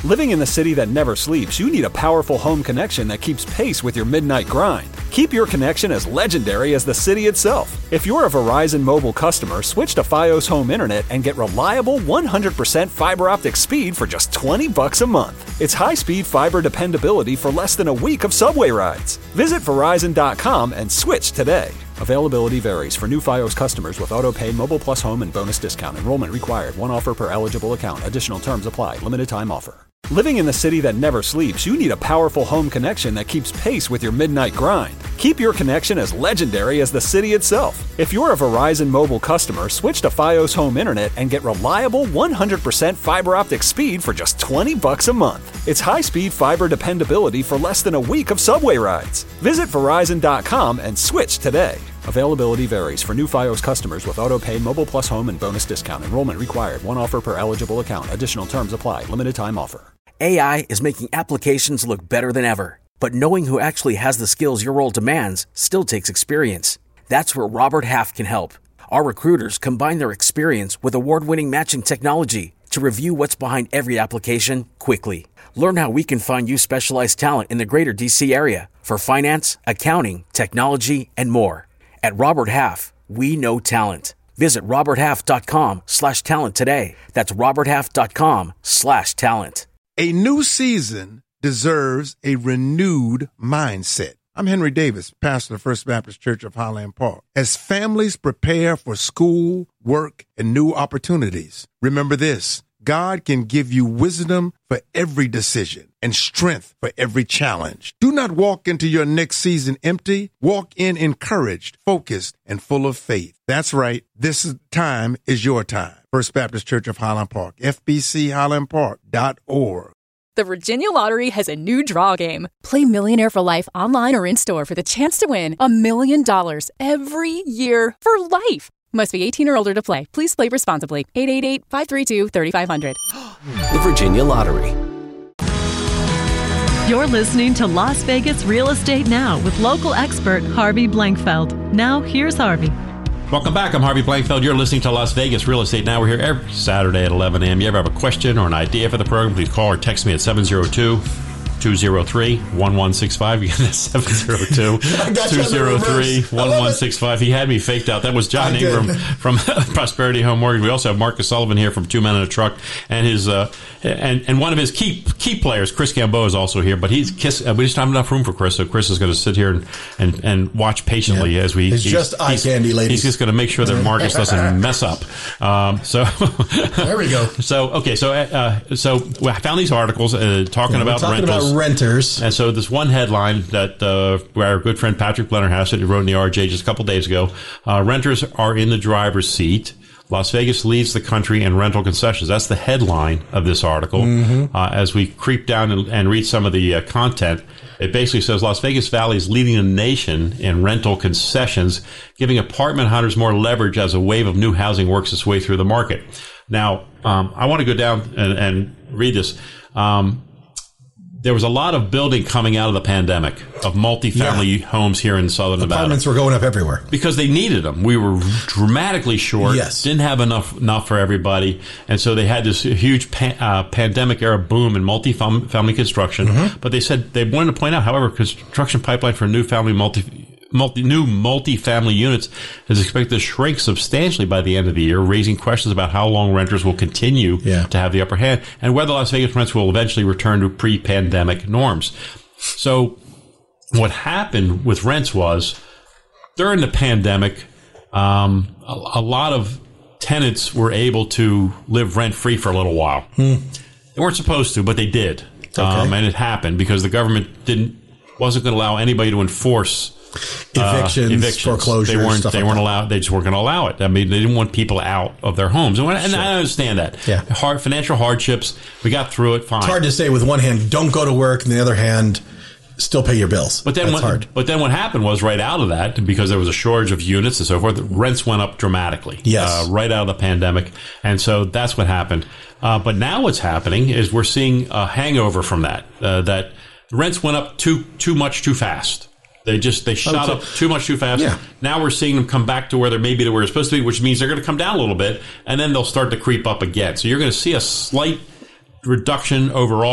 Living in the city that never sleeps, you need a powerful home connection that keeps pace with your midnight grind. Keep your connection as legendary as the city itself. If you're a Verizon mobile customer, switch to Fios Home Internet and get reliable 100% fiber optic speed for just $20 a month. It's high-speed fiber dependability for less than a week of subway rides. Visit Verizon.com and switch today. Availability varies for new Fios customers with auto-pay, mobile plus home, and bonus discount. Enrollment required. One offer per eligible account. Additional terms apply. Limited time offer. Living in the city that never sleeps, you need a powerful home connection that keeps pace with your midnight grind. Keep your connection as legendary as the city itself. If you're a Verizon mobile customer, switch to Fios Home Internet and get reliable 100% fiber optic speed for just $20 a month. It's high-speed fiber dependability for less than a week of subway rides. Visit Verizon.com and switch today. Availability varies for new Fios customers with auto-pay, mobile plus home, and bonus discount. Enrollment required. One offer per eligible account. Additional terms apply. Limited time offer. AI is making applications look better than ever. But knowing who actually has the skills your role demands still takes experience. That's where Robert Half can help. Our recruiters combine their experience with award-winning matching technology to review what's behind every application quickly. Learn how we can find you specialized talent in the greater DC area for finance, accounting, technology, and more. At Robert Half, we know talent. Visit roberthalf.com/talent today. That's roberthalf.com/talent. A new season deserves a renewed mindset. I'm Henry Davis, pastor of First Baptist Church of Highland Park. As families prepare for school, work, and new opportunities, remember this: God can give you wisdom for every decision and strength for every challenge. Do not walk into your next season empty. Walk in encouraged, focused, and full of faith. That's right. This time is your time. First Baptist Church of Highland Park, fbchighlandpark.org. The Virginia Lottery has a new draw game. Play Millionaire for Life online or in-store for the chance to win $1 million every year for life. Must be 18 or older to play. Please play responsibly. 888-532-3500. The Virginia Lottery. You're listening to Las Vegas Real Estate Now with local expert Harvey Blankfeld. Now, here's Harvey. Welcome back. I'm Harvey Blankfeld. You're listening to Las Vegas Real Estate Now. We're here every Saturday at 11 a.m. You ever have a question or an idea for the program, please call or text me at 702-203-1165. You get that 702-203-1165. He had me faked out. That was John Ingram from Prosperity Home Mortgage. We also have Marcus Sullivan here from Two Men in a Truck, and his and one of his key players, Chris Gamboa, is also here. But we just don't have enough room for Chris, so Chris is going to sit here and watch patiently as we. He's just eye candy, ladies. He's just going to make sure that Marcus doesn't mess up. So there we go. So I found these articles talking about rentals. And so this one headline that our good friend Patrick Blennerhassett, who wrote in the RJ just a couple days ago, renters are in the driver's seat. Las Vegas leads the country in rental concessions. That's the headline of this article. As we creep down and read some of the content, it basically says Las Vegas Valley is leading the nation in rental concessions, giving apartment hunters more leverage as a wave of new housing works its way through the market. Now, I want to go down and read this. There was a lot of building coming out of the pandemic of multifamily homes here in Southern Nevada. Apartments were going up everywhere. Because they needed them. We were dramatically short. Yes. Didn't have enough for everybody. And so they had this huge pandemic-era boom in multifamily construction. But they said they wanted to point out, however, construction pipeline for new multifamily units is expected to shrink substantially by the end of the year, raising questions about how long renters will continue to have the upper hand and whether Las Vegas rents will eventually return to pre-pandemic norms. So what happened with rents was during the pandemic, a lot of tenants were able to live rent-free for a little while. They weren't supposed to, but they did. And it happened because the government wasn't going to allow anybody to enforce evictions, foreclosures. They weren't allowed. They just weren't going to allow it. I mean, they didn't want people out of their homes, and I understand that. Financial hardships. We got through it fine. It's hard to say with one hand, don't go to work, and the other hand, still pay your bills. But then, what happened was right out of that, because there was a shortage of units and so forth, rents went up dramatically. Right out of the pandemic, and so that's what happened. But now what's happening is we're seeing a hangover from that. That rents went up too much too fast. They shot up too much too fast. Now we're seeing them come back to where they were supposed to be, which means they're going to come down a little bit, and then they'll start to creep up again. So you're going to see a slight reduction overall.